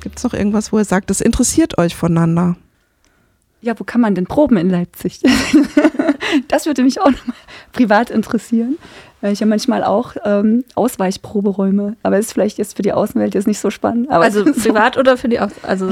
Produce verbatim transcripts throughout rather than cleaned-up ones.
Gibt es noch irgendwas, wo ihr sagt, das interessiert euch voneinander? Ja, wo kann man denn proben in Leipzig? Das würde mich auch nochmal privat interessieren. Weil ich ja manchmal auch ähm, Ausweichproberäume, aber ist vielleicht jetzt für die Außenwelt jetzt nicht so spannend. Aber also privat oder für die Aus- also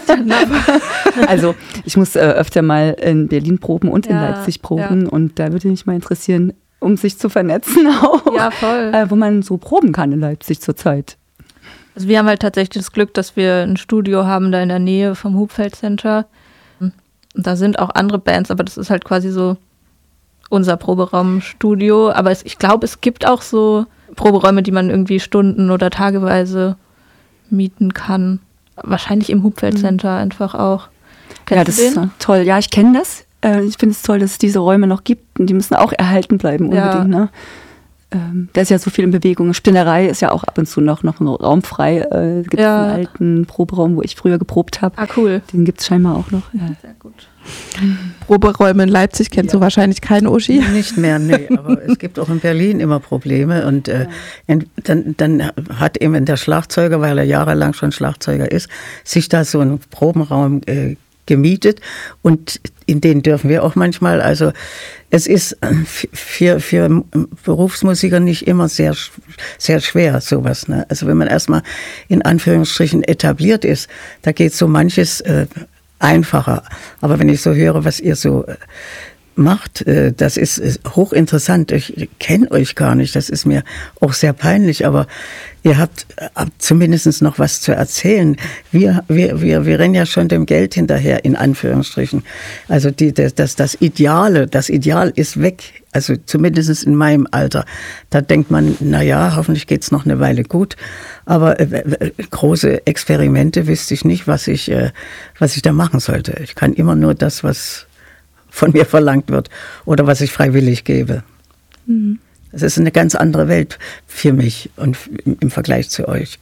ich Also ich muss äh, öfter mal in Berlin proben und ja, in Leipzig proben ja. Und da würde mich mal interessieren, um sich zu vernetzen auch, ja, voll. Äh, wo man so proben kann in Leipzig zurzeit. Also wir haben halt tatsächlich das Glück, dass wir ein Studio haben da in der Nähe vom Hupfeld Center. Und da sind auch andere Bands, aber das ist halt quasi so unser Proberaumstudio, aber es, ich glaube, es gibt auch so Proberäume, die man irgendwie stunden- oder tageweise mieten kann. Wahrscheinlich im Hupfeld Center mhm. einfach auch. Kennst ja, das ist toll. Ja, ich kenne das. Äh, ich finde es toll, dass es diese Räume noch gibt und die müssen auch erhalten bleiben unbedingt. Ja. Ne? Ähm, da ist ja so viel in Bewegung. Spinnerei ist ja auch ab und zu noch, noch ein Raum frei. Äh, gibt es ja. einen alten Proberaum, wo ich früher geprobt habe. Ah, cool. Den gibt es scheinbar auch noch. Ja. Sehr gut. Proberäume in Leipzig kennst ja. du wahrscheinlich keine, Uschi? Nicht mehr, nee. Aber es gibt auch in Berlin immer Probleme. Und äh, ja. dann, dann hat eben der Schlagzeuger, weil er jahrelang schon Schlagzeuger ist, sich da so einen Probenraum äh, gemietet. Und in den dürfen wir auch manchmal. Also es ist für, für Berufsmusiker nicht immer sehr, sehr schwer, sowas. Ne? Also wenn man erstmal in Anführungsstrichen etabliert ist, da geht so manches äh, einfacher. Aber wenn ich so höre, was ihr so macht, das ist hochinteressant. Ich kenne euch gar nicht, das ist mir auch sehr peinlich, aber ihr habt zumindest noch was zu erzählen. Wir, wir, wir, wir rennen ja schon dem Geld hinterher, in Anführungsstrichen. Also die, das, das Ideale, das Ideal ist weg. Also zumindest in meinem Alter. Da denkt man, na ja, hoffentlich geht's noch eine Weile gut. Aber äh, große Experimente wüsste ich nicht, was ich, äh, was ich da machen sollte. Ich kann immer nur das, was von mir verlangt wird oder was ich freiwillig gebe. Mhm. Es ist eine ganz andere Welt für mich und im Vergleich zu euch.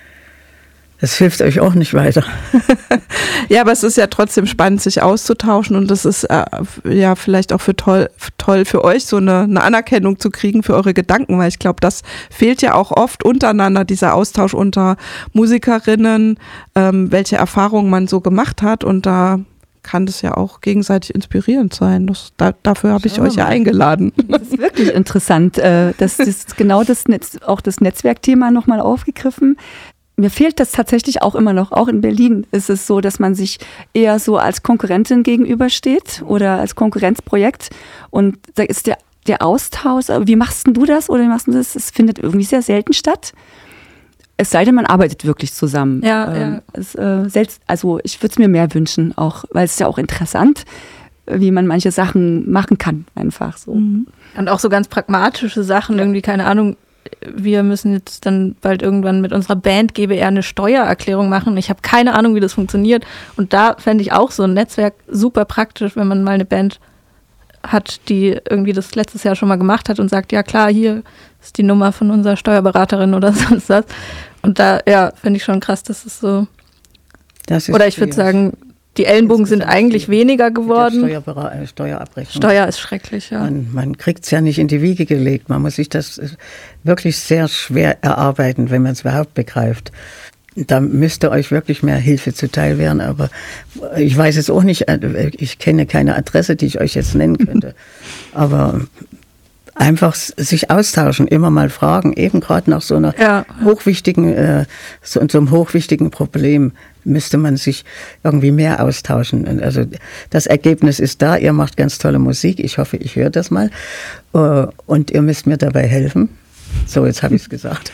Das hilft euch auch nicht weiter. Ja, aber es ist ja trotzdem spannend, sich auszutauschen und das ist äh, ja vielleicht auch für toll, toll für euch, so eine, eine Anerkennung zu kriegen für eure Gedanken, weil ich glaube, das fehlt ja auch oft untereinander, dieser Austausch unter Musikerinnen, ähm, welche Erfahrungen man so gemacht hat und da kann das ja auch gegenseitig inspirierend sein. Das, da, dafür habe ich euch ja eingeladen. Das ist wirklich interessant. Äh, das ist genau das Netz, auch das Netzwerkthema nochmal aufgegriffen. Mir fehlt das tatsächlich auch immer noch. Auch in Berlin ist es so, dass man sich eher so als Konkurrentin gegenübersteht oder als Konkurrenzprojekt. Und da ist der, der Austausch, wie machst denn du das oder wie machst du das? Es findet irgendwie sehr selten statt. Es sei denn, man arbeitet wirklich zusammen. Ja, ähm, ja. Es, äh, selbst, also ich würde es mir mehr wünschen, auch, weil es ist ja auch interessant, wie man manche Sachen machen kann, einfach so. Mhm. Und auch so ganz pragmatische Sachen, irgendwie, keine Ahnung, wir müssen jetzt dann bald irgendwann mit unserer Band G B R eine Steuererklärung machen. Ich habe keine Ahnung, wie das funktioniert. Und da fände ich auch so ein Netzwerk super praktisch, wenn man mal eine Band hat, die irgendwie das letztes Jahr schon mal gemacht hat und sagt, ja klar, hier ist die Nummer von unserer Steuerberaterin oder sonst was. Und da, ja, finde ich schon krass, dass es so, das ist oder ich würde sagen, die Ellenbogen sind eigentlich weniger geworden. Steuerbera- Steuerabrechnung. Steuer ist schrecklich, ja. Man, man kriegt es ja nicht in die Wiege gelegt. Man muss sich das wirklich sehr schwer erarbeiten, wenn man es überhaupt begreift. Da müsste euch wirklich mehr Hilfe zuteil werden, aber ich weiß es auch nicht, ich kenne keine Adresse, die ich euch jetzt nennen könnte. Aber einfach sich austauschen, immer mal fragen, eben gerade nach so einer ja. hochwichtigen, äh, so, so einem hochwichtigen Problem müsste man sich irgendwie mehr austauschen. Also das Ergebnis ist da, ihr macht ganz tolle Musik, ich hoffe, ich höre das mal uh, und ihr müsst mir dabei helfen. So, jetzt habe ich es gesagt.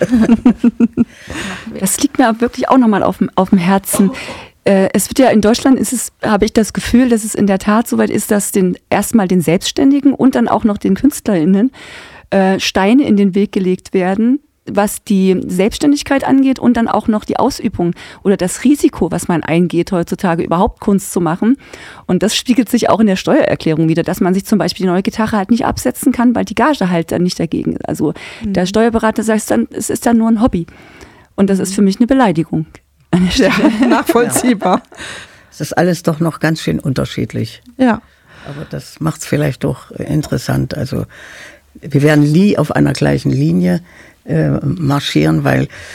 Das liegt mir aber wirklich auch nochmal auf dem, auf dem Herzen. Äh, es wird ja in Deutschland, ist es, habe ich das Gefühl, dass es in der Tat soweit ist, dass den, erstmal den Selbstständigen und dann auch noch den KünstlerInnen äh, Steine in den Weg gelegt werden, was die Selbstständigkeit angeht und dann auch noch die Ausübung oder das Risiko, was man eingeht, heutzutage überhaupt Kunst zu machen. Und das spiegelt sich auch in der Steuererklärung wieder, dass man sich zum Beispiel die neue Gitarre halt nicht absetzen kann, weil die Gage halt dann nicht dagegen ist. Also mhm. der Steuerberater sagt dann, es ist dann nur ein Hobby. Und das ist für mich eine Beleidigung. An der Stelle. Ja, nachvollziehbar. Es ist alles doch noch ganz schön unterschiedlich. Ja. Aber das macht es vielleicht doch interessant. Also wir werden nie auf einer gleichen Linie äh, marschieren, weil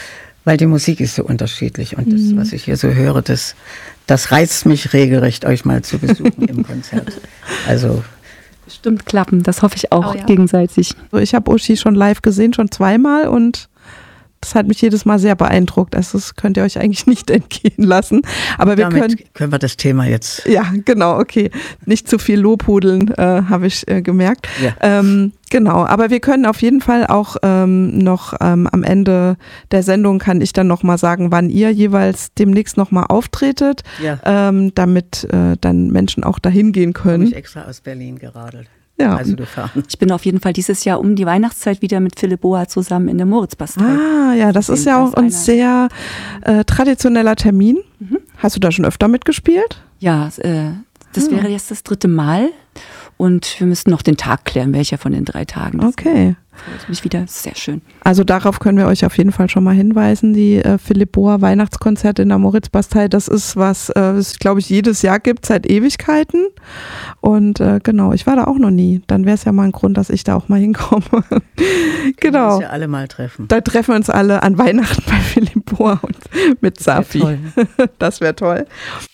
weil die Musik ist so unterschiedlich und das, mhm. was ich hier so höre, das, das reizt mich regelrecht, euch mal zu besuchen im Konzert. Also bestimmt klappen, das hoffe ich auch oh, ja. gegenseitig. Ich habe Uschi schon live gesehen, schon zweimal und das hat mich jedes Mal sehr beeindruckt. Also das könnt ihr euch eigentlich nicht entgehen lassen. Aber wir Damit können, können wir das Thema jetzt... Ja, genau, okay. Nicht zu viel Lobhudeln, äh, habe ich äh, gemerkt. Ja. Ähm, genau, aber wir können auf jeden Fall auch ähm, noch ähm, am Ende der Sendung kann ich dann nochmal sagen, wann ihr jeweils demnächst nochmal auftretet, Ja. ähm, damit äh, dann Menschen auch dahin gehen Habe können. ich extra aus Berlin geradelt. Ja. Also gefahren. Ich bin auf jeden Fall dieses Jahr um die Weihnachtszeit wieder mit Philipp Boa zusammen in der Moritzbastei. Ah, ja, das ist ja auch ein sehr äh, traditioneller Termin. Mhm. Hast du da schon öfter mitgespielt? Ja, äh, das Ah. wäre jetzt das dritte Mal und wir müssten noch den Tag klären, welcher von den drei Tagen. Das Okay. freut mich wieder, sehr schön. Also darauf können wir euch auf jeden Fall schon mal hinweisen. Die äh, Philipp Boa Weihnachtskonzerte in der Moritzbastei, das ist was, äh, es glaube ich jedes Jahr gibt, seit Ewigkeiten. Und äh, genau, ich war da auch noch nie. Dann wäre es ja mal ein Grund, dass ich da auch mal hinkomme. Genau. Wir uns ja alle mal treffen. Da treffen wir uns alle an Weihnachten bei Philipp Boa und mit Safi. Toll. Das wäre toll.